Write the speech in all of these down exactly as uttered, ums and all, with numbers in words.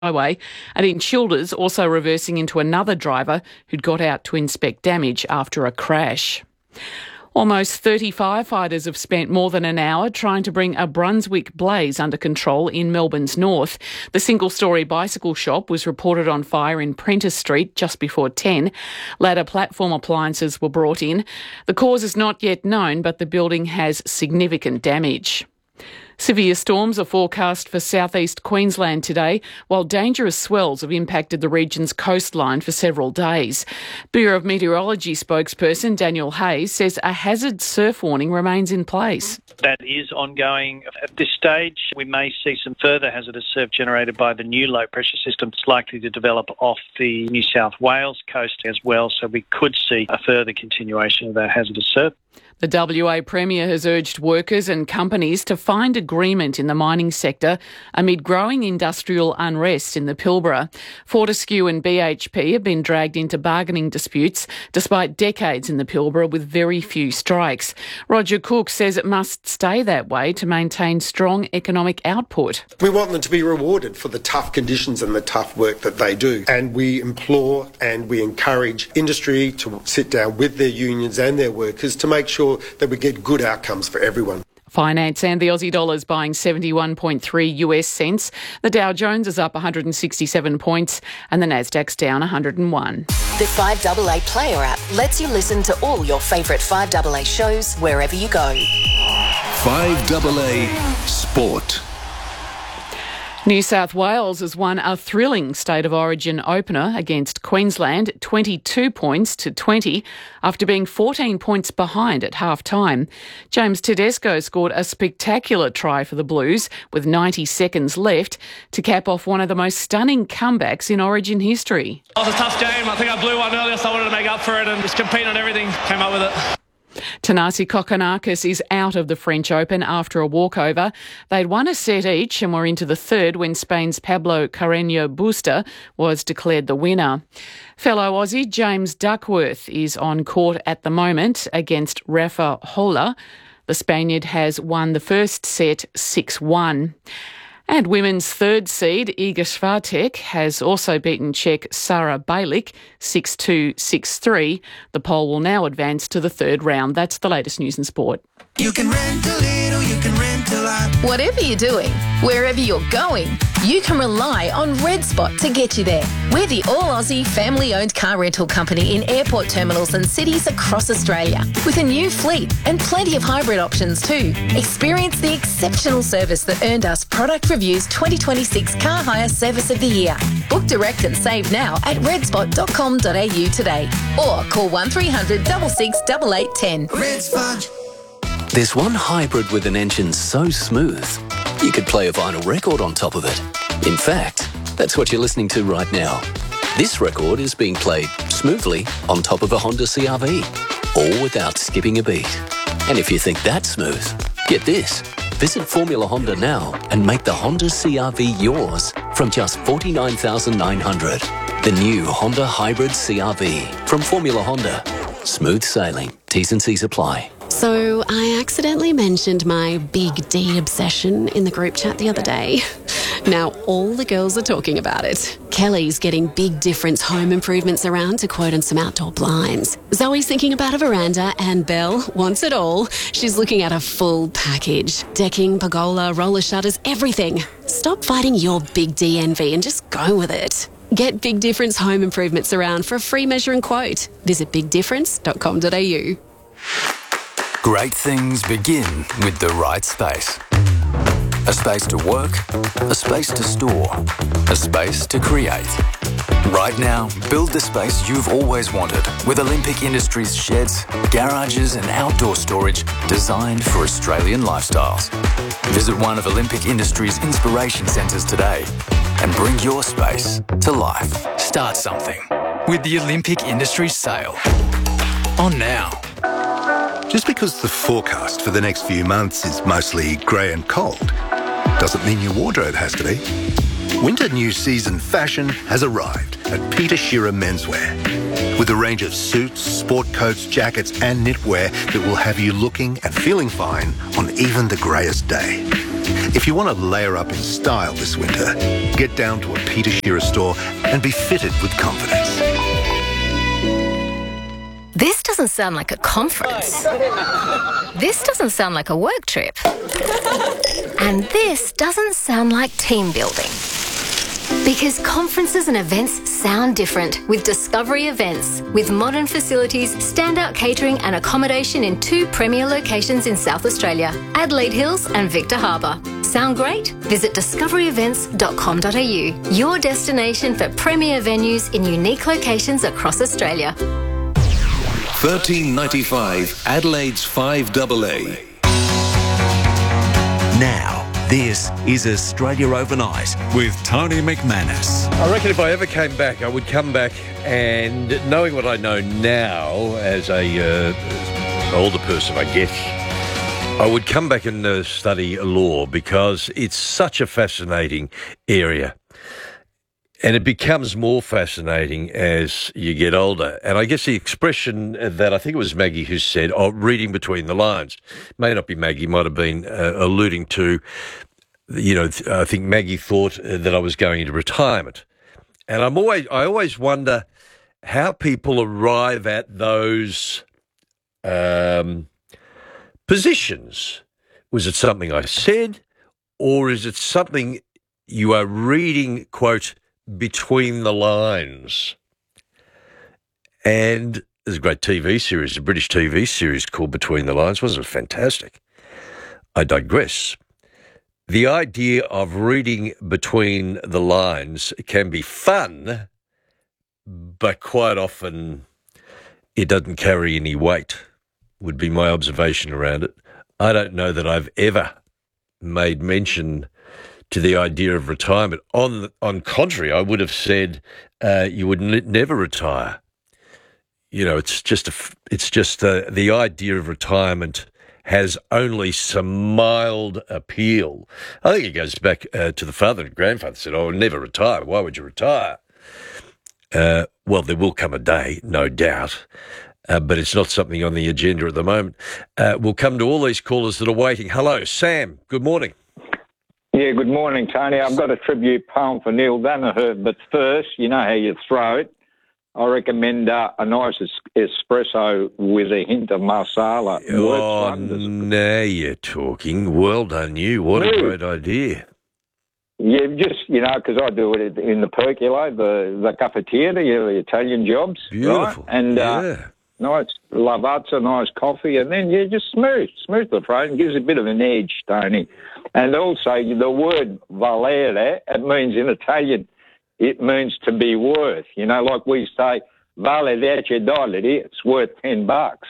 highway, and in Childers also reversing into another driver who'd got out to inspect damage after a crash. Almost thirty firefighters have spent more than an hour trying to bring a Brunswick blaze under control in Melbourne's north. The single-storey bicycle shop was reported on fire in Prentice Street just before ten. Ladder platform appliances were brought in. The cause is not yet known, but the building has significant damage. Severe storms are forecast for southeast Queensland today, while dangerous swells have impacted the region's coastline for several days. Bureau of Meteorology spokesperson Daniel Hayes says a hazard surf warning remains in place. That is ongoing. At this stage, we may see some further hazardous surf generated by the new low-pressure system that's likely to develop off the New South Wales coast as well, so we could see a further continuation of that hazardous surf. The W A Premier has urged workers and companies to find agreement in the mining sector amid growing industrial unrest in the Pilbara. Fortescue and B H P have been dragged into bargaining disputes despite decades in the Pilbara with very few strikes. Roger Cook says it must stay that way to maintain strong economic output. We want them to be rewarded for the tough conditions and the tough work that they do. And we implore and we encourage industry to sit down with their unions and their workers to make sure that we get good outcomes for everyone. Finance and the Aussie dollar is buying seventy-one point three US cents. The Dow Jones is up one hundred sixty-seven points and the Nasdaq's down one hundred one. The five A A Player app lets you listen to all your favourite five A A shows wherever you go. five A A Sport. New South Wales has won a thrilling State of Origin opener against Queensland, twenty-two points to twenty, after being fourteen points behind at half-time. James Tedesco scored a spectacular try for the Blues with ninety seconds left to cap off one of the most stunning comebacks in Origin history. It was a tough game. I think I blew one earlier, so I wanted to make up for it and just compete on everything. Came up with it. Thanasi Kokkinakis is out of the French Open after a walkover. They'd won a set each and were into the third when Spain's Pablo Carreño Busta was declared the winner. Fellow Aussie James Duckworth is on court at the moment against Rafa Hola. The Spaniard has won the first set six one. And women's third seed, Iga Swiatek, has also beaten Czech Sara Balic six two, six three. The Pole will now advance to the third round. That's the latest news and sport. You can rent a little, you can rent a lot. Whatever you're doing, wherever you're going, you can rely on Red Spot to get you there. We're the all-Aussie family-owned car rental company in airport terminals and cities across Australia, with a new fleet and plenty of hybrid options too. Experience the exceptional service that earned us Product Review's twenty twenty-six Car Hire Service of the Year. Book direct and save now at red spot dot com dot a u today, or call one three hundred, six six, eight eight one zero. Red Spot. There's one hybrid with an engine so smooth, you could play a vinyl record on top of it. In fact, that's what you're listening to right now. This record is being played smoothly on top of a Honda C R V, all without skipping a beat. And if you think that's smooth, get this. Visit Formula Honda now and make the Honda C R V yours from just forty-nine thousand nine hundred dollars. The new Honda Hybrid C R V from Formula Honda. Smooth sailing. T's and C's apply. So I accidentally mentioned my Big D obsession in the group chat the other day. Now all the girls are talking about it. Kelly's getting Big Difference home improvements around to quote on some outdoor blinds. Zoe's thinking about a veranda and Belle wants it all. She's looking at a full package. Decking, pergola, roller shutters, everything. Stop fighting your Big D envy and just go with it. Get Big Difference home improvements around for a free measure and quote. Visit big difference dot com dot a u. Great things begin with the right space. A space to work, a space to store, a space to create. Right now, build the space you've always wanted with Olympic Industries sheds, garages and outdoor storage designed for Australian lifestyles. Visit one of Olympic Industries' inspiration centres today and bring your space to life. Start something with the Olympic Industries sale. On now. Just because the forecast for the next few months is mostly grey and cold doesn't mean your wardrobe has to be. Winter new season fashion has arrived at Peter Shearer Menswear with a range of suits, sport coats, jackets and knitwear that will have you looking and feeling fine on even the greyest day. If you want to layer up in style this winter, get down to a Peter Shearer store and be fitted with confidence. This doesn't sound like a conference. This doesn't sound like a work trip. And this doesn't sound like team building. Because conferences and events sound different with Discovery Events. With modern facilities, standout catering and accommodation in two premier locations in South Australia, Adelaide Hills and Victor Harbour. Sound great? Visit discovery events dot com dot a u, your destination for premier venues in unique locations across Australia. thirteen ninety-five Adelaide's five double A. Now, this is Australia Overnight with Tony McManus. I reckon if I ever came back, I would come back and, knowing what I know now as a uh, older person, I guess, I would come back and uh, study law because it's such a fascinating area. And it becomes more fascinating as you get older. And I guess the expression that I think it was Maggie who said, oh, reading between the lines, may not be Maggie, might have been uh, alluding to, you know, I think Maggie thought that I was going into retirement. And I'm always, I always wonder how people arrive at those um, positions. Was it something I said, or is it something you are reading, quote, between the lines? And there's a great T V series, a British T V series called Between the Lines. Wasn't it fantastic? I digress. The idea of reading between the lines can be fun, but quite often it doesn't carry any weight, would be my observation around it. I don't know that I've ever made mention to the idea of retirement. On on contrary, I would have said uh, you would n- never retire. You know, it's just a, it's just a, the idea of retirement has only some mild appeal. I think it goes back uh, to the father and grandfather said, "Oh, never retire. Why would you retire?" Uh, well, there will come a day, no doubt. Uh, but it's not something on the agenda at the moment. Uh, we'll come to all these callers that are waiting. Hello, Sam. Good morning. Yeah, good morning, Tony. I've got a tribute poem for Neil Danaher, but first, you know how you throw it. I recommend uh, a nice es- espresso with a hint of marsala. Oh, now you're talking. Well done, you. What a great idea. Yeah, just, you know, because I do it in the percolator, the, the cafetiere, the Italian jobs. Beautiful. Right? And uh, yeah. nice lavazza, nice coffee, and then, yeah, just smooth, smooth the throat and gives a bit of an edge, Tony. And also, the word valere, it means in Italian, it means to be worth. You know, like we say, vale dieci dollari, it's worth ten bucks.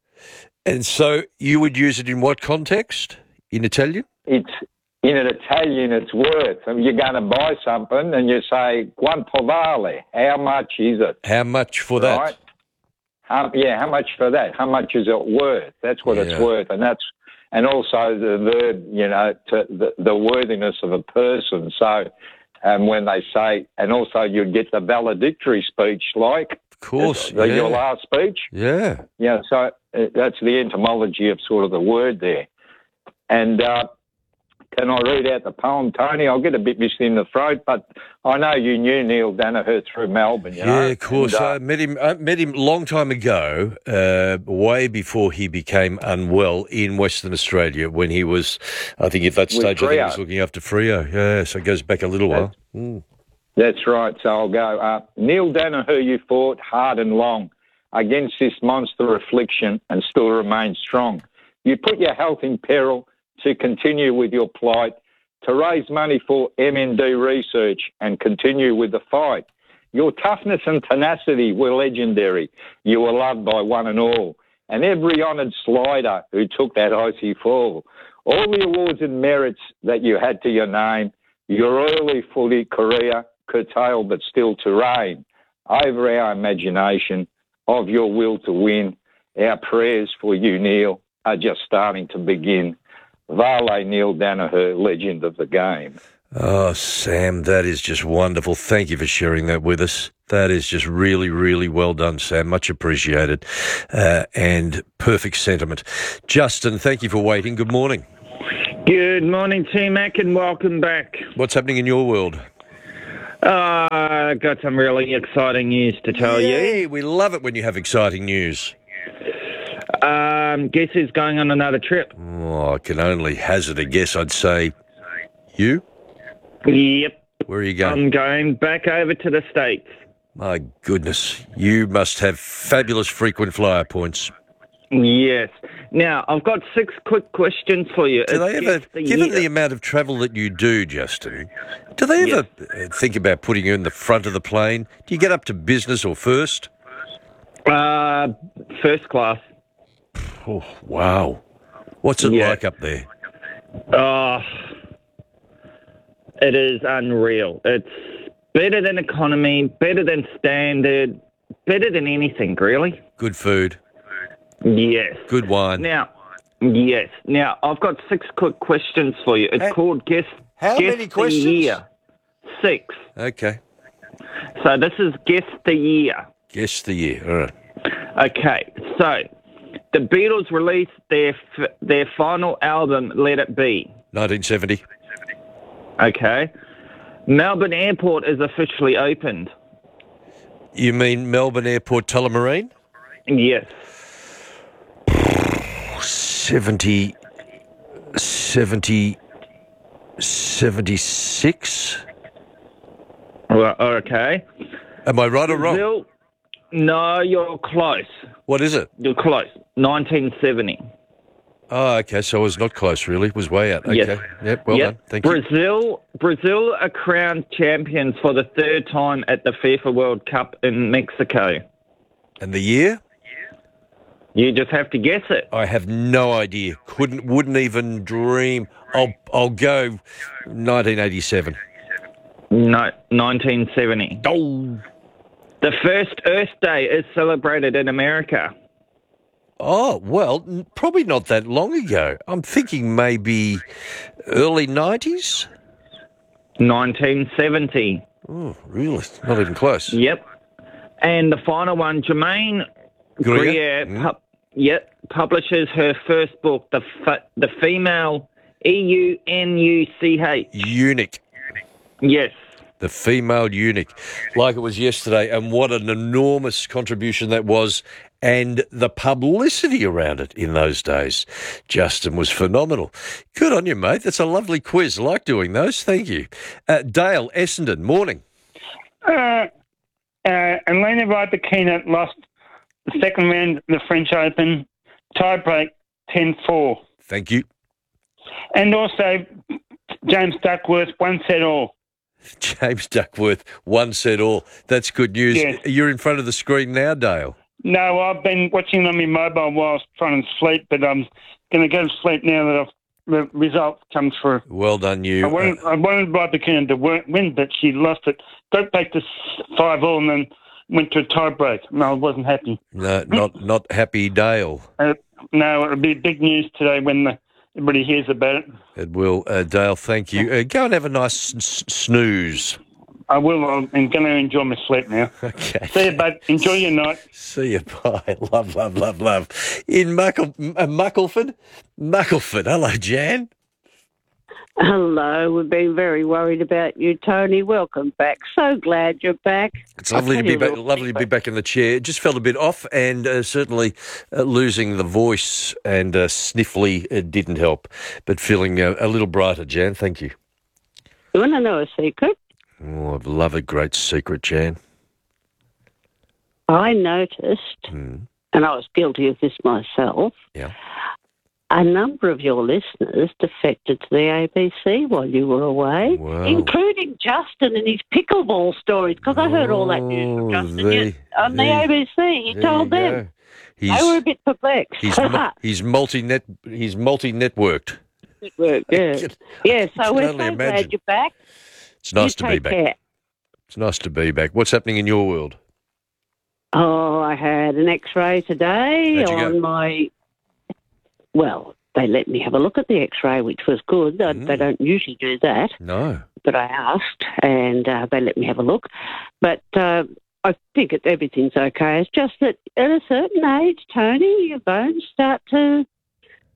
And so you would use it in what context? In Italian? It's in an Italian, it's worth. I mean, you're going to buy something and you say, quanto vale? How much is it? How much for right? that? Um, yeah, how much for that? How much is it worth? That's what yeah. it's worth. And that's and also the verb, you know, to the, the worthiness of a person. So um, when they say, and also you get the valedictory speech, like, of course, the, yeah. your last speech. Yeah. Yeah, so uh, that's the etymology of sort of the word there. And uh, can I read out the poem, Tony? I'll get a bit missed in the throat, but I know you knew Neil Danaher through Melbourne, you yeah, know? of course. And, uh, I met him I met him a long time ago, uh, way before he became unwell in Western Australia when he was, I think at that stage, I think he was looking after Freo. Yeah, so it goes back a little while. Mm. That's right, so I'll go. Uh, Neil Danaher, you fought hard and long against this monster affliction and still remain strong. You put your health in peril to continue with your plight, to raise money for M N D research and continue with the fight. Your toughness and tenacity were legendary. You were loved by one and all, and every honoured slider who took that icy fall. All the awards and merits that you had to your name, your early footy career curtailed but still to reign. Over our imagination of your will to win, our prayers for you, Neil, are just starting to begin. Vale Neil Danaher, legend of the game. Oh, Sam, that is just wonderful. Thank you for sharing that with us. That is just really, really well done, Sam. Much appreciated. Uh, and perfect sentiment. Justin, thank you for waiting. Good morning. Good morning, T-Mac, and welcome back. What's happening in your world? Uh, I got some really exciting news to tell Yay, you. we love it when you have exciting news. Um, guess who's going on another trip? Oh, I can only hazard a guess. I'd say you? Yep. Where are you going? I'm going back over to the States. My goodness, you must have fabulous frequent flyer points. Yes. Now, I've got six quick questions for you. Do they It's ever, guess the given year. the amount of travel that you do, Justin, do they ever uh think about putting you in the front of the plane? Do you get up to business or first? Uh, first class. Oh, wow. What's it Yeah. like up there? Oh, it is unreal. It's better than economy, better than standard, better than anything, really. Good food, Yes. good wine. Now, yes. Now, I've got six quick questions for you. It's How- called Guess, how guess many the questions? Year. Six. Okay. So this is Guess the Year. Guess the year. All right. Okay, so the Beatles released their f- their final album, Let It Be. nineteen seventy. Okay. Melbourne Airport is officially opened. You mean Melbourne Airport Tullamarine? Yes. seventy, seventy, seventy-six? Well, okay. Am I right or wrong? Brazil, no, you're close. What is it? You're close. nineteen seventy. Oh, okay, so I was not close, really. It was way out. Okay. Yes. Yep, well Yep. done. Thank you. Brazil, Brazil are crowned champions for the third time at the FIFA World Cup in Mexico. And the year? You just have to guess it. I have no idea. Couldn't, wouldn't even dream. I'll, I'll go nineteen eighty-seven. No, nineteen seventy. Oh. The first Earth Day is celebrated in America. Oh, well, n- probably not that long ago. I'm thinking maybe early nineties? nineteen seventy. Oh, really? Not even close. Yep. And the final one, Jermaine Greer? Greer, pu- yep, publishes her first book, The F- the Female E U N U C H. Eunuch. Yes. The female eunuch. Like it was yesterday, and what an enormous contribution that was, and the publicity around it in those days. Justin was phenomenal. Good on you, mate. That's a lovely quiz. I like doing those. Thank you. Uh, Dale, Essendon, morning. Uh, uh, Elena Rybakina lost the second round of the French Open, tiebreak ten four. Thank you. And also, James Duckworth, one set all. James Duckworth, one set all. That's good news. Yes. You're in front of the screen now, Dale. No, I've been watching on my mobile whilst trying to sleep, but I'm going to go to sleep now that I've, the results come through. Well done, you. I wanted, I wanted Rybakina to win, but she lost it. Got back to five all and then went to a tiebreak. No, I wasn't happy. No, not not happy, Dale. Uh, no, it'll be big news today when the, everybody hears about it. It will. Uh, Dale, thank you. Uh, go and have a nice s- snooze. I will. I'm going to enjoy my sleep now. Okay. See you, bud. Enjoy your night. See you. Bye. Love, love, love, love. In Muckle, uh, Muckleford? Muckleford. Hello, Jan. Hello, we've been very worried about you, Tony. Welcome back. So glad you're back. It's lovely to be back. Real Lovely to be back in the chair. It just felt a bit off, and uh, certainly uh, losing the voice and uh, sniffly it didn't help. But feeling uh, a little brighter, Jan. Thank you. You want to know a secret? Oh, I love a great secret, Jan. I noticed, Mm. and I was guilty of this myself, Yeah. a number of your listeners defected to the A B C while you were away, Wow. including Justin and his pickleball stories, because I heard all that news from Justin there- yes- on the there- A B C. He there told you them. go. They He's- were a bit perplexed. He's mu- he's multi net. He's multi networked. Network, yeah. yeah, so can we're only so imagine. glad you're back. It's nice You to be take back. care. It's nice to be back. What's happening in your world? Oh, I had an X-ray today How'd you go? on my. Well, they let me have a look at the X-ray, which was good. They- Mm. They don't usually do that, No. but I asked, and uh, they let me have a look. But uh, I think it, everything's okay. It's just that at a certain age, Tony, your bones start to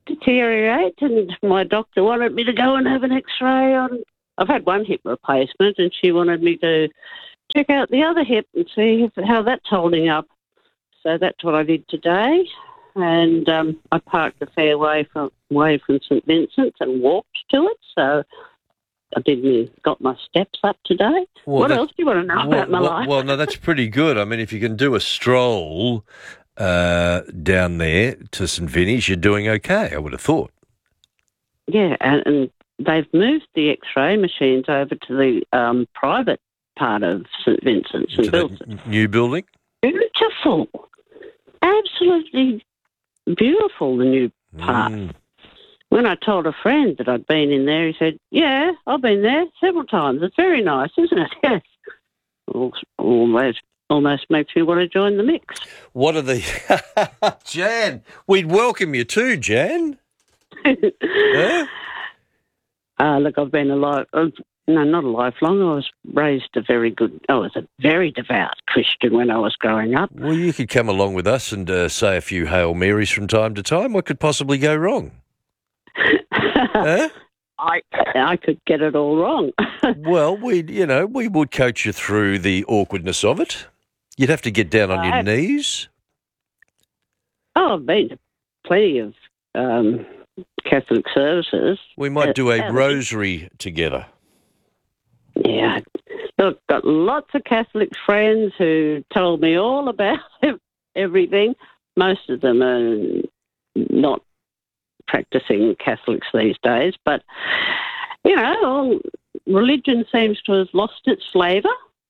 deteriorate, and my doctor wanted me to go and have an X-ray on. I've had one hip replacement, and she wanted me to check out the other hip and see if, how that's holding up. So that's what I did today, and um, I parked a fair way from way from St Vincent's and walked to it. So I did me got my steps up today. Well, what that, else do you want to know well, about my well, life? Well, no, that's pretty good. I mean, if you can do a stroll uh, down there to St Vinny's, you're doing okay, I would have thought. Yeah, and, and they've moved the X-ray machines over to the um, private part of St Vincent's and built it. New building? Beautiful. Absolutely beautiful, the new part. Mm. When I told a friend that I'd been in there, he said, yeah, I've been there several times. It's very nice, isn't it? Yes. Almost, almost makes me want to join the mix. What are the... Jan, we'd welcome you too, Jan. Yeah? Uh, look, I've been a life, uh, no, not a lifelong. I was raised a very good, I was a very devout Christian when I was growing up. Well, you could come along with us and uh, say a few Hail Marys from time to time. What could possibly go wrong? Huh? I I could get it all wrong. Well, we you know we would coach you through the awkwardness of it. You'd have to get down on I your have. knees. Oh, I've been to plenty of um, Catholic services. We might Uh, do a uh, rosary together. Yeah. Look, got lots of Catholic friends who told me all about everything. Most of them are not practicing Catholics these days, but, you know, all, religion seems to have lost its flavour.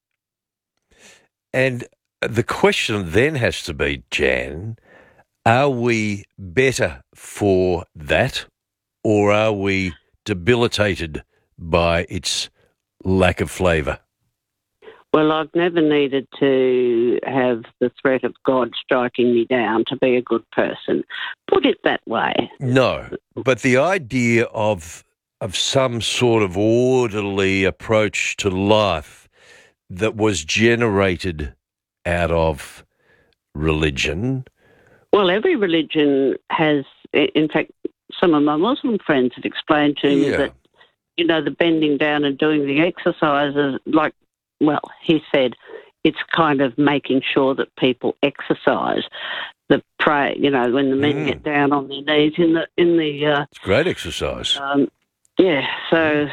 And the question then has to be, Jan, are we better for that, or are we debilitated by its lack of flavour? Well, I've never needed to have the threat of God striking me down to be a good person. Put it that way. No, but the idea of of some sort of orderly approach to life that was generated out of religion. Well, every religion has, in fact, some of my Muslim friends have explained to me Yeah. that, you know, the bending down and doing the exercises, like, well, he said it's kind of making sure that people exercise. The pray, you know, when the men Mm. get down on their knees in the in the. Uh, It's great exercise. um, yeah, so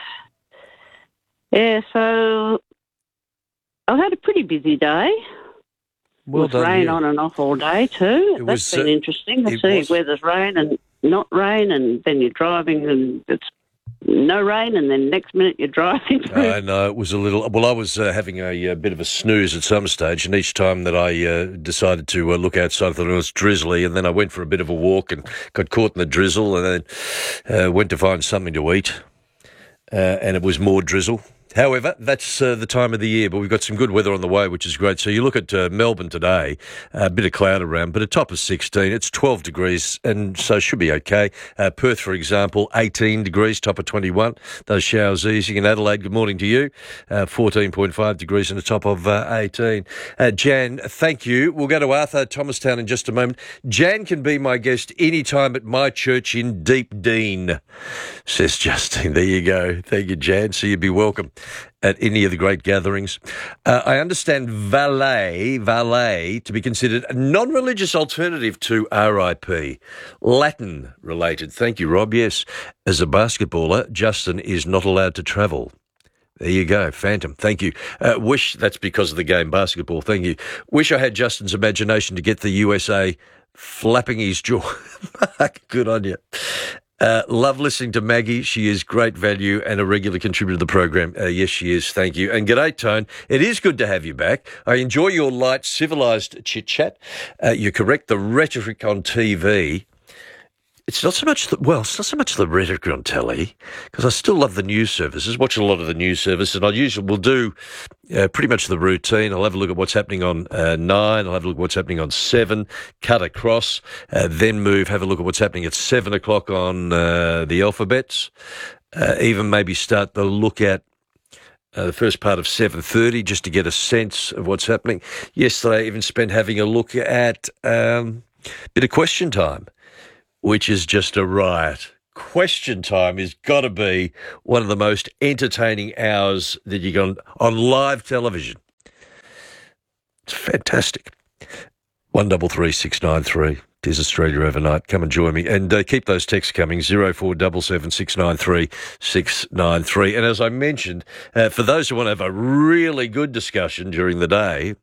yeah, so I've had a pretty busy day. Well with done, rain you. on and off all day too. It That's was, been uh, interesting to it see was- where there's rain and not rain, and then you're driving and it's no rain, and then next minute you're driving through. I know it was a little. Well, I was uh, having a, uh bit of a snooze at some stage, and each time that I uh, decided to uh, look outside, I thought it was drizzly, and then I went for a bit of a walk and got caught in the drizzle, and then uh, went to find something to eat, uh, and it was more drizzle. However, that's uh, the time of the year, but we've got some good weather on the way, which is great. So you look at uh, Melbourne today, a bit of cloud around, but a top of sixteen. It's twelve degrees, and so should be okay. Uh, Perth, for example, eighteen degrees, top of twenty-one. Those showers easing. In Adelaide, good morning to you, uh, fourteen point five degrees and a top of uh, eighteen. Uh, Jan, thank you. We'll go to Arthur Thomastown in just a moment. Jan can be my guest anytime at my church in Deep Dean, says Justine. There you go. Thank you, Jan. So you'd be welcome at any of the great gatherings. Uh, I understand valet, valet to be considered a non-religious alternative to R I P. Latin related. Thank you, Rob. Yes, as a basketballer, Justin is not allowed to travel. There you go, Phantom. Thank you. Uh, wish, that's because of the game basketball. Thank you. Wish I had Justin's imagination to get the U S A flapping his jaw. Mark, good on you. Uh, love listening to Maggie. She is great value and a regular contributor to the program. Uh, yes, she is. Thank you. And g'day, Tone. It is good to have you back. I enjoy your light, civilised chit-chat. Uh, you're correct. The rhetoric on T V, it's not so much the, well, it's not so much the rhetoric on telly, because I still love the news services, watch a lot of the news services, and I usually will do uh, pretty much the routine. I'll have a look at what's happening on uh, nine, I'll have a look at what's happening on seven, cut across, uh, then move, have a look at what's happening at seven o'clock on uh, the alphabets, uh, even maybe start to look at Uh, the first part of seven thirty, just to get a sense of what's happening. Yesterday, I even spent having a look at um, a bit of question time, which is just a riot. Question time has got to be one of the most entertaining hours that you get on live television. It's fantastic. One double three six nine three. Tis Australia Overnight. Come and join me. And uh, keep those texts coming, zero four seven seven six nine three six nine three. And as I mentioned, uh, for those who want to have a really good discussion during the day,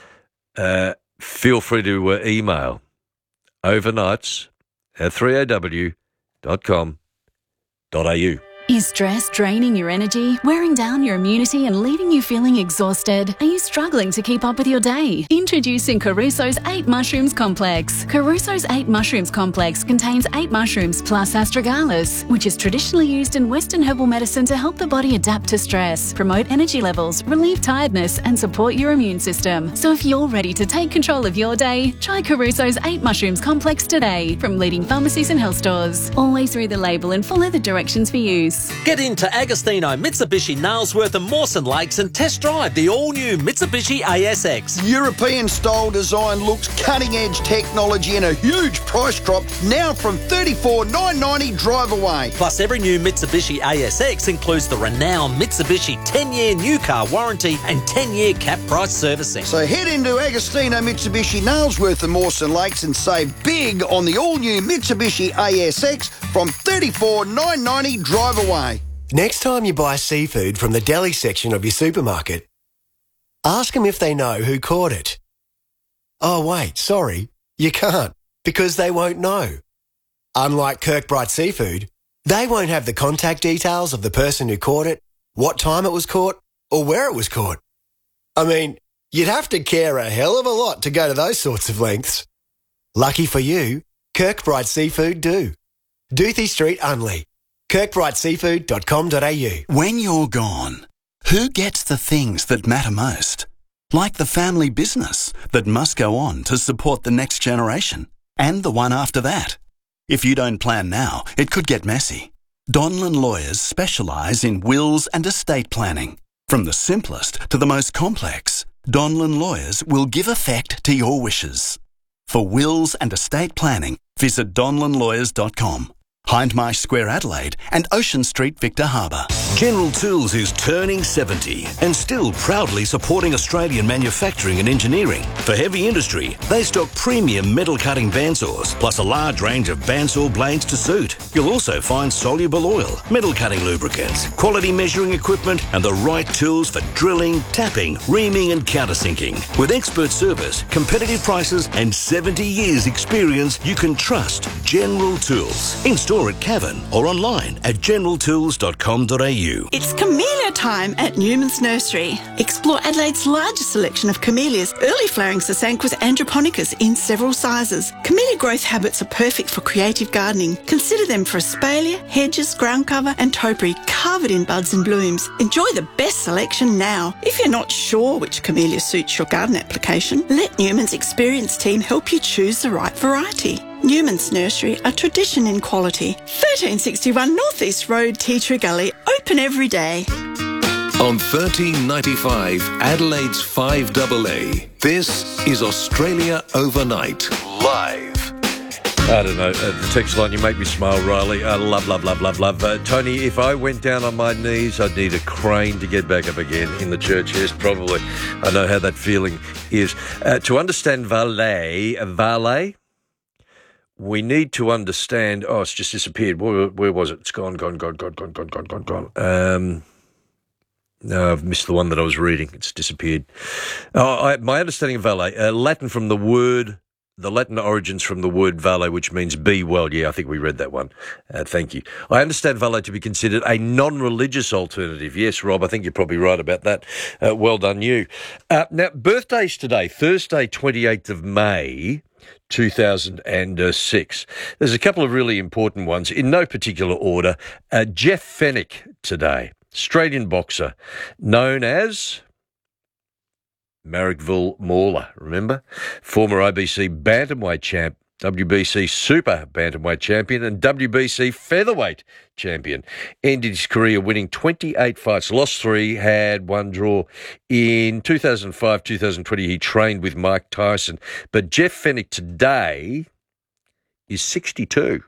uh, feel free to uh, email overnights at three a w dot com dot a u. Is stress draining your energy, wearing down your immunity and leaving you feeling exhausted? Are you struggling to keep up with your day? Introducing Caruso's eight Mushrooms Complex. Caruso's eight Mushrooms Complex contains eight mushrooms plus astragalus, which is traditionally used in Western herbal medicine to help the body adapt to stress, promote energy levels, relieve tiredness and support your immune system. So if you're ready to take control of your day, try Caruso's eight Mushrooms Complex today from leading pharmacies and health stores. Always read the label and follow the directions for use. Get into Agostino, Mitsubishi, Nailsworth and Mawson Lakes and test drive the all-new Mitsubishi A S X. European-style design looks, cutting-edge technology and a huge price drop now from thirty-four thousand nine hundred ninety dollars drive away. Plus, every new Mitsubishi A S X includes the renowned Mitsubishi ten-year new car warranty and ten-year cap price servicing. So head into Agostino, Mitsubishi, Nailsworth and Mawson Lakes and save big on the all-new Mitsubishi A S X from thirty-four thousand nine hundred ninety dollars drive away. Next time you buy seafood from the deli section of your supermarket, ask them if they know who caught it. Oh, wait, sorry, you can't, because they won't know. Unlike Kirkbride Seafood, they won't have the contact details of the person who caught it, what time it was caught, or where it was caught. I mean, you'd have to care a hell of a lot to go to those sorts of lengths. Lucky for you, Kirkbride Seafood do. Doothie Street, Unley. kirkbride seafood dot com dot a u. When you're gone, who gets the things that matter most? Like the family business that must go on to support the next generation and the one after that. If you don't plan now, it could get messy. Donlan Lawyers specialise in wills and estate planning. From the simplest to the most complex, Donlan Lawyers will give effect to your wishes. For wills and estate planning, visit donlan lawyers dot com. Hindmarsh Square, Adelaide and Ocean Street, Victor Harbour. General Tools is turning seventy and still proudly supporting Australian manufacturing and engineering. For heavy industry, they stock premium metal cutting bandsaws, plus a large range of bandsaw blades to suit. You'll also find soluble oil, metal cutting lubricants, quality measuring equipment, and the right tools for drilling, tapping, reaming, and countersinking. With expert service, competitive prices, and seventy years experience, you can trust General Tools. Install at Cavan or online at general tools dot com dot a u. It's camellia time at Newman's Nursery. Explore Adelaide's largest selection of camellias, early flowering Sasanquas androponicus in several sizes. Camellia growth habits are perfect for creative gardening. Consider them for espalier, hedges, ground cover and topiary covered in buds and blooms. Enjoy the best selection now. If you're not sure which camellia suits your garden application, let Newman's experienced team help you choose the right variety. Newman's Nursery, a tradition in quality. thirteen sixty-one North East Road, Tea Tree Gully, open every day. On thirteen ninety-five, Adelaide's five double A, this is Australia Overnight, live. I don't know, uh, the text line, you make me smile, Riley. I love, love, love, love, love. Uh, Tony, if I went down on my knees, I'd need a crane to get back up again in the church. Yes, probably. I know how that feeling is. Uh, to understand valet, uh, valet, we need to understand... Oh, it's just disappeared. Where, where was it? It's gone, gone, gone, gone, gone, gone, gone, gone, gone. Um, no, I've missed the one that I was reading. It's disappeared. Oh, I, my understanding of valet, uh, Latin from the word... The Latin origins from the word valet, which means be well. Yeah, I think we read that one. Uh, thank you. I understand valet to be considered a non-religious alternative. Yes, Rob, I think you're probably right about that. Uh, well done, you. Uh, now, birthdays today, Thursday, twenty-eighth of May... two thousand six. There's a couple of really important ones, in no particular order. Uh, Jeff Fenech today, Australian boxer, known as Marrickville Mauler, remember? Former I B C bantamweight champ, W B C super bantamweight champion and W B C featherweight champion. Ended his career winning twenty-eight fights, lost three, had one draw. In two thousand five, two thousand twenty, he trained with Mike Tyson. But Jeff Fenech today is sixty-two.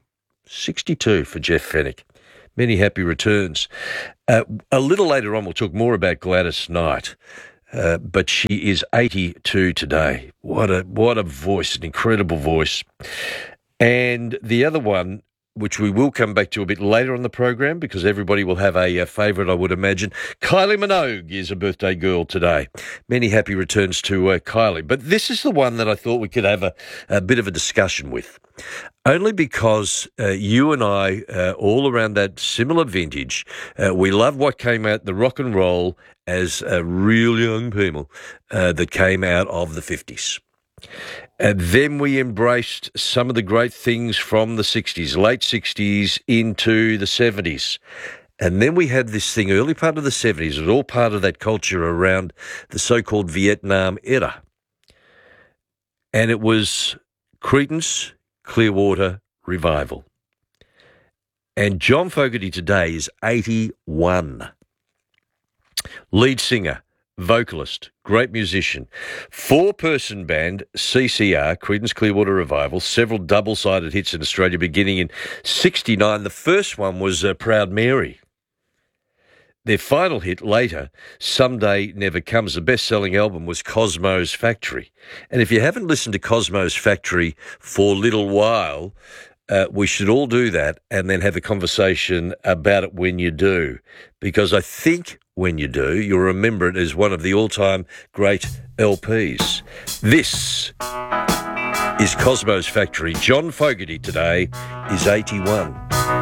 sixty-two for Jeff Fennick. Many happy returns. Uh, a little later on, we'll talk more about Gladys Knight, uh, but she is eighty-two today. What a what a voice, an incredible voice. And the other one, which we will come back to a bit later on the program because everybody will have a, a favourite, I would imagine. Kylie Minogue is a birthday girl today. Many happy returns to uh, Kylie. But this is the one that I thought we could have a, a bit of a discussion with, only because uh, you and I, uh, all around that similar vintage, uh, we love what came out, the rock and roll, as uh, real young people uh, that came out of the fifties. And then we embraced some of the great things from the sixties, late sixties into the seventies. And then we had this thing, early part of the seventies, it was all part of that culture around the so-called Vietnam era. And it was Creedence Clearwater Revival. And John Fogerty today is eighty-one. Lead singer, vocalist, great musician, four-person band, C C R, Creedence Clearwater Revival, several double-sided hits in Australia beginning in sixty-nine. The first one was uh, Proud Mary. Their final hit later, Someday Never Comes. The best-selling album was Cosmo's Factory. And if you haven't listened to Cosmo's Factory for a little while, uh, we should all do that and then have a conversation about it when you do. Because I think when you do, you'll remember it as one of the all-time great L Ps. This is Cosmo's Factory. John Fogerty today is eighty-one.